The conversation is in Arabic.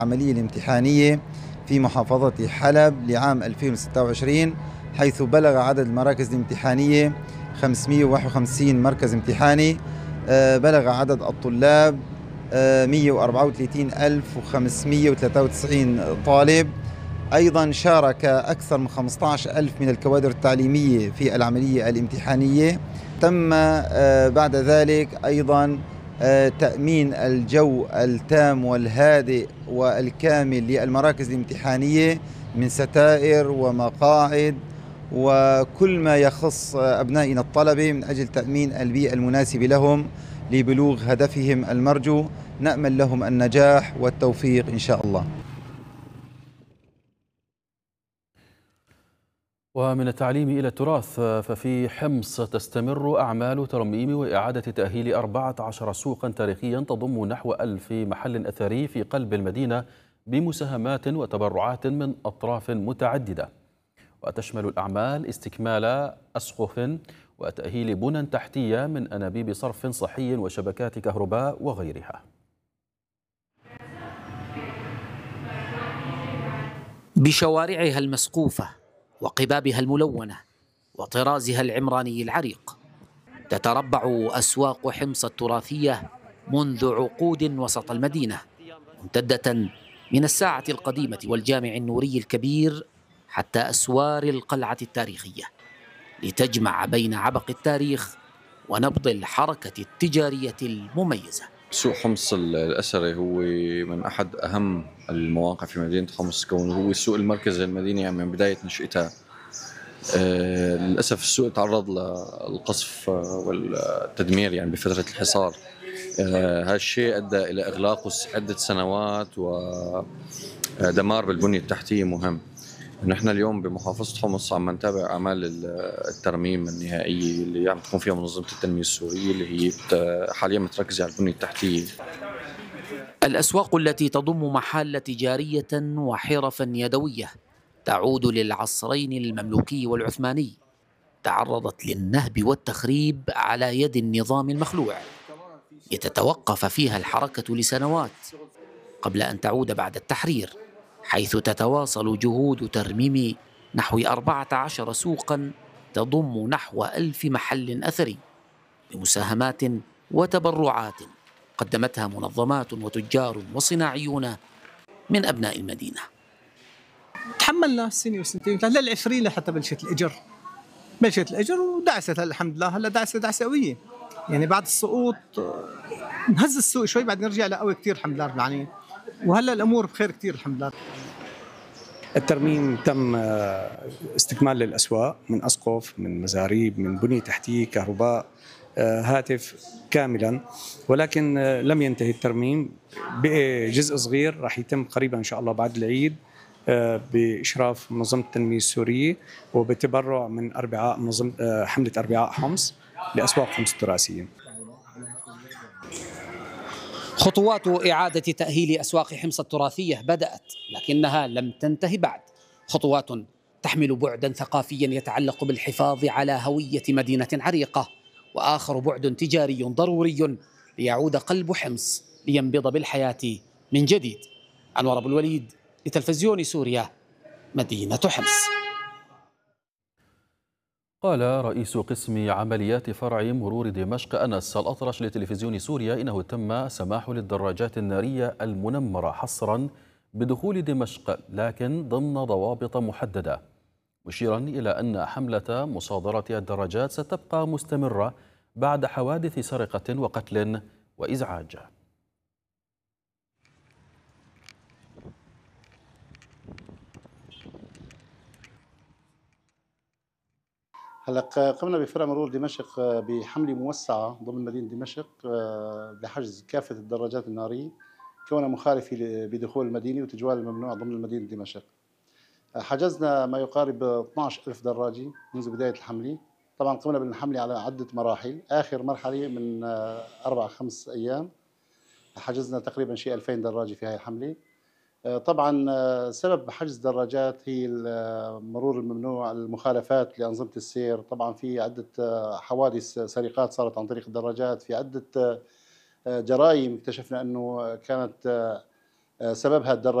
العملية الامتحانية في محافظة حلب لعام 2026، حيث بلغ عدد المراكز الامتحانية 551 مركز امتحاني. بلغ عدد الطلاب 134,593 طالب. أيضا شارك أكثر من 15,000 من الكوادر التعليمية في العملية الامتحانية. تم بعد ذلك أيضا تأمين الجو التام والهادئ والكامل للمراكز الامتحانية من ستائر ومقاعد وكل ما يخص أبنائنا الطلبة من أجل تأمين البيئة المناسبة لهم لبلوغ هدفهم المرجو. نأمل لهم النجاح والتوفيق إن شاء الله. ومن التعليم إلى التراث، ففي حمص تستمر أعمال ترميم وإعادة تأهيل 14 سوقا تاريخيا تضم نحو 1000 محل أثري في قلب المدينة بمساهمات وتبرعات من أطراف متعددة. وتشمل الأعمال استكمال أسقف وتأهيل بنى تحتية من أنابيب صرف صحي وشبكات كهرباء وغيرها. بشوارعها المسقوفة وقبابها الملونة وطرازها العمراني العريق، تتربع أسواق حمص التراثية منذ عقود وسط المدينة، ممتدة من الساعة القديمة والجامع النوري الكبير حتى أسوار القلعة التاريخية، لتجمع بين عبق التاريخ ونبض الحركة التجارية المميزة. سوق حمص الأثري هو من أحد أهم المواقع في مدينة حمص، كونه هو السوق المركزي للمدينة يعني من بداية نشأتها. للأسف السوق تعرض للقصف والتدمير يعني بفترة الحصار. هذا الشيء أدى إلى إغلاقه عدة سنوات ودمار بالبنية التحتية مهم. نحن اليوم بمحافظة حمص عم نتابع أعمال الترميم النهائية اللي عم تكون فيها منظمة التنمية السورية، اللي هي حاليا متركزة على البنية التحتية. الأسواق التي تضم محال تجارية وحرفا يدوية تعود للعصرين المملوكي والعثماني، تعرضت للنهب والتخريب على يد النظام المخلوع، لتتوقف فيها الحركة لسنوات قبل أن تعود بعد التحرير، حيث تتواصل جهود ترميم نحو 14 سوقا تضم نحو 1000 محل أثري بمساهمات وتبرعات قدمتها منظمات وتجار وصناعيون من أبناء المدينة. تحملنا سنة وسنتين ثلاثة للعفريلة حتى بلشت الأجر ودعست الحمد لله. هلا دعسة قوية يعني بعد السقوط نهز السوق شوي بعد نرجع لقوي كتير الحمد لله رب العالمين، وهلا الأمور بخير كتير الحمد لله. الترميم تم استكمال للأسواق من أسقف، من مزاريب، من بنية تحتية، كهرباء، هاتف كاملا، ولكن لم ينتهي الترميم. بقي جزء صغير راح يتم قريبا إن شاء الله بعد العيد بإشراف منظمة التنمية السورية وبتبرع من أربعاء منظمة حملة أربعاء حمص لأسواق حمص التراثية. خطوات إعادة تأهيل أسواق حمص التراثية بدأت، لكنها لم تنتهي بعد. خطوات تحمل بعدا ثقافيا يتعلق بالحفاظ على هوية مدينة عريقة، وآخر بعد تجاري ضروري ليعود قلب حمص لينبض بالحياة من جديد. أنور أبو الوليد لتلفزيون سوريا، مدينة حمص. قال رئيس قسم عمليات فرع مرور دمشق أنس الأطرش لتلفزيون سوريا إنه تم سماح للدراجات النارية المنمرة حصرا بدخول دمشق، لكن ضمن ضوابط محددة، مشيرا إلى أن حملة مصادرة الدراجات ستبقى مستمرة بعد حوادث سرقة وقتل وإزعاج. هلا قمنا بفرع مرور دمشق بحملة موسعة ضمن مدينة دمشق لحجز كافة الدراجات النارية كونها مخالفة بدخول المدينة وتجوال الممنوع ضمن مدينة دمشق. حجزنا ما يقارب 12,000 دراجة منذ بداية الحملة. طبعا قمنا بالحملة على عدة مراحل، آخر مرحلة من 4-5 أيام حجزنا تقريبا شيء 2000 دراجة في هاي الحملة. طبعا سبب حجز دراجات هي المرور الممنوع، المخالفات لأنظمة السير. طبعا في عدة حوادث سرقات صارت عن طريق الدراجات، في عدة جرائم اكتشفنا أنه كانت سببها الدراجات